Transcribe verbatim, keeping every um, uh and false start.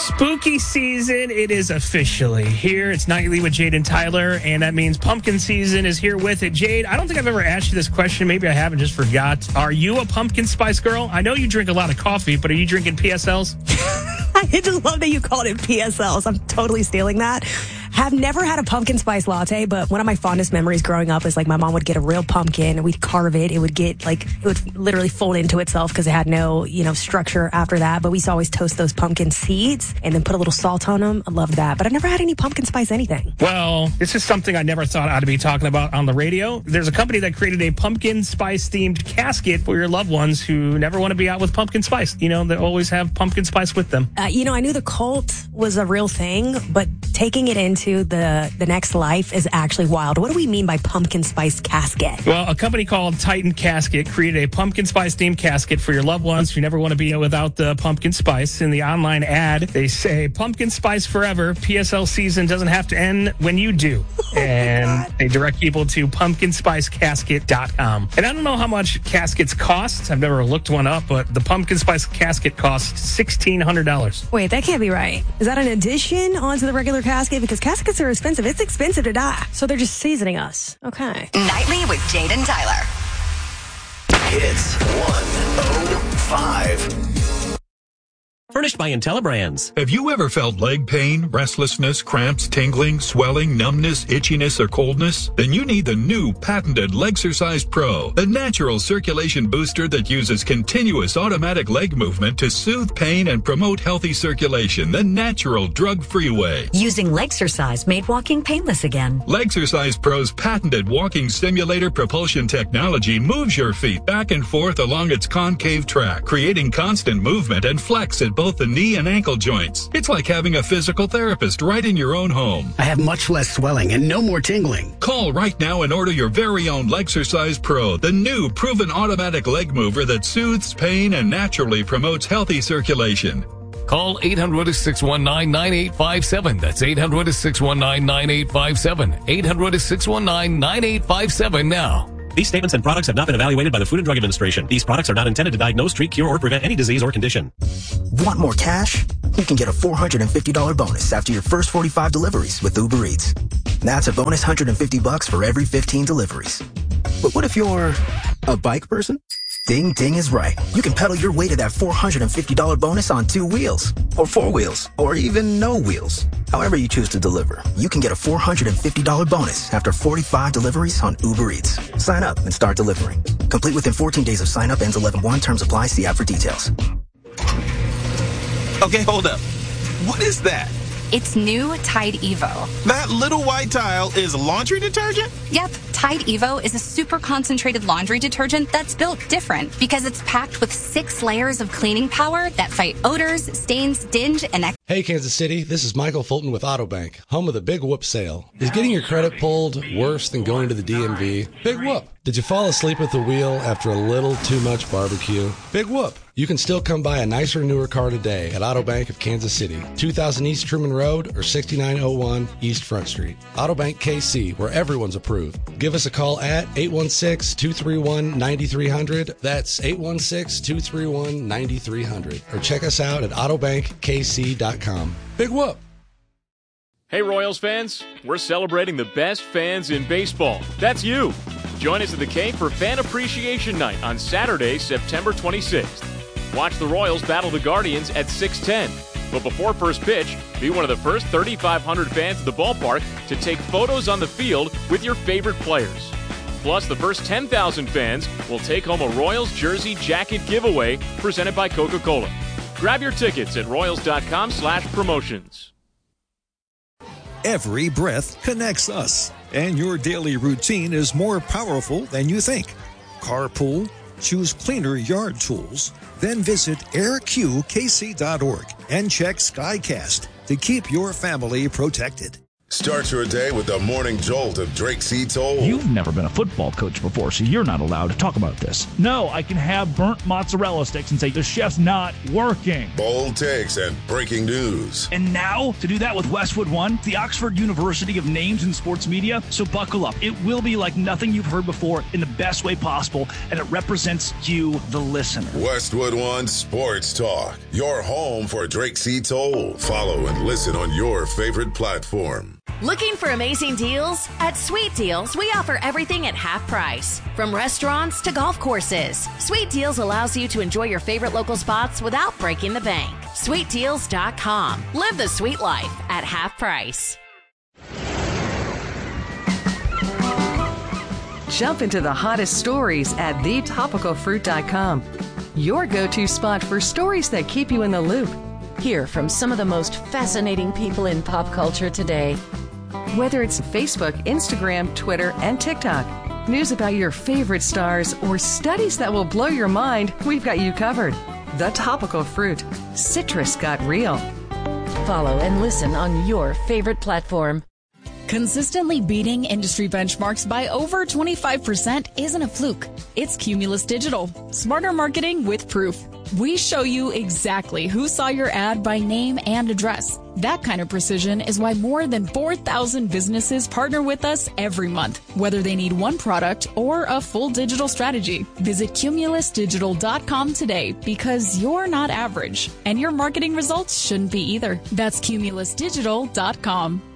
Spooky season, it is officially here. It's Nightly with Jade and Tyler, and that means pumpkin season is here with it. Jade, I don't think I've ever asked you this question. Maybe I haven't, just forgot. Are you a pumpkin spice girl? I know you drink a lot of coffee, but are you drinking P S Ls? I just love that you called it P S Ls. I'm totally stealing that. Have never had a pumpkin spice latte, but one of my fondest memories growing up is like my mom would get a real pumpkin and we'd carve it. It would get like, it would literally fold into itself because it had no, you know, structure after that. But we used to always toast those pumpkin seeds and then put a little salt on them. I loved that. But I've never had any pumpkin spice anything. Well, this is something I never thought I'd be talking about on the radio. There's a company that created a pumpkin spice themed casket for your loved ones who never want to be out with pumpkin spice. You know, they always have pumpkin spice with them. Uh, you know, I knew the cult was a real thing, but taking it into the the next life is actually wild. What do we mean by pumpkin spice casket? Well, a company called Titan Casket created a pumpkin spice themed casket for your loved ones who never want to be without the pumpkin spice. In the online ad, they say pumpkin spice forever. P S L season doesn't have to end when you do. Oh, and they direct people to pumpkin spice casket dot com. And I don't know how much caskets cost. I've never looked one up, but the pumpkin spice casket costs sixteen hundred dollars. Wait, that can't be right. Is that an addition onto the regular casket? Because caskets are expensive. It's expensive to die. So they're just seasoning us. Okay. Nightly with Jade and Tyler. Hits one oh five. Furnished by IntelliBrands. Have you ever felt leg pain, restlessness, cramps, tingling, swelling, numbness, itchiness, or coldness? Then you need the new patented Legsercise Pro, the natural circulation booster that uses continuous automatic leg movement to soothe pain and promote healthy circulation the natural drug-free way. Using Legsercise made walking painless again. Legsercise Pro's patented walking stimulator propulsion technology moves your feet back and forth along its concave track, creating constant movement and flex at both the knee and ankle joints. It's like having a physical therapist right in your own home. I have much less swelling and no more tingling. Call right now and order your very own Legsercise Pro, the new proven automatic leg mover that soothes pain and naturally promotes healthy circulation. Call eight hundred, six one nine, nine eight five seven. That's eight hundred, six one nine, nine eight five seven. eight hundred, six one nine, nine eight five seven now. These statements and products have not been evaluated by the Food and Drug Administration. These products are not intended to diagnose, treat, cure, or prevent any disease or condition. Want more cash? You can get a four hundred fifty dollars bonus after your first forty-five deliveries with Uber Eats. That's a bonus one hundred fifty bucks for every fifteen deliveries. But what if you're a bike person? Ding Ding is right. You can pedal your way to that four hundred fifty dollars bonus on two wheels, or four wheels, or even no wheels. However you choose to deliver, you can get a four hundred fifty dollars bonus after forty-five deliveries on Uber Eats. Sign up and start delivering. Complete within fourteen days of sign up. Ends eleven one. Terms apply. See app for details. Okay, hold up. What is that? It's new Tide Evo. That little white tile is laundry detergent? Yep. Tide Evo is a super concentrated laundry detergent that's built different because it's packed with six layers of cleaning power that fight odors, stains, dinge, and... Ex- hey, Kansas City. This is Michael Fulton with Autobank, home of the Big Whoop sale. Is getting your credit pulled worse than going to the D M V? Big Whoop. Did you fall asleep at the wheel after a little too much barbecue? Big Whoop. You can still come buy a nicer, newer car today at Autobank of Kansas City, two thousand East Truman Road or sixty-nine oh one East Front Street. Autobank K C, where everyone's approved. Give us a call at eight one six, two three one, nine three zero zero. That's eight one six, two three one, nine three zero zero. Or check us out at autobank k c dot com. Big Whoop. Hey, Royals fans, we're celebrating the best fans in baseball. That's you. Join us at the Cape for Fan Appreciation Night on Saturday, September twenty-sixth. Watch the Royals battle the Guardians at six ten. But before first pitch, be one of the first thirty-five hundred fans at the ballpark to take photos on the field with your favorite players. Plus, the first ten thousand fans will take home a Royals jersey jacket giveaway presented by Coca-Cola. Grab your tickets at royals.com slash promotions. Every breath connects us, and your daily routine is more powerful than you think. Carpool, choose cleaner yard tools, then visit air q k c dot org and check SkyCast to keep your family protected. Start your day with the morning jolt of Drake C. Toll. You've never been a football coach before, so you're not allowed to talk about this. No, I can have burnt mozzarella sticks and say the chef's not working. Bold takes and breaking news. And now, to do that with Westwood One, the Oxford University of Names in Sports Media. So buckle up. It will be like nothing you've heard before in the best way possible, and it represents you, the listener. Westwood One Sports Talk, your home for Drake C. Toll. Follow and listen on your favorite platform. Looking for amazing deals? At Sweet Deals, we offer everything at half price. From restaurants to golf courses, Sweet Deals allows you to enjoy your favorite local spots without breaking the bank. sweet deals dot com. Live the sweet life at half price. Jump into the hottest stories at the topical fruit dot com. Your go-to spot for stories that keep you in the loop. Hear from some of the most fascinating people in pop culture today. Whether it's Facebook, Instagram, Twitter, and TikTok, news about your favorite stars, or studies that will blow your mind, we've got you covered. The Topical Fruit. Citrus got real. Follow and listen on your favorite platform. Consistently beating industry benchmarks by over twenty-five percent isn't a fluke. It's Cumulus Digital. Smarter marketing with proof. We show you exactly who saw your ad by name and address. That kind of precision is why more than four thousand businesses partner with us every month, whether they need one product or a full digital strategy. Visit cumulus digital dot com today, because you're not average, and your marketing results shouldn't be either. That's cumulus digital dot com.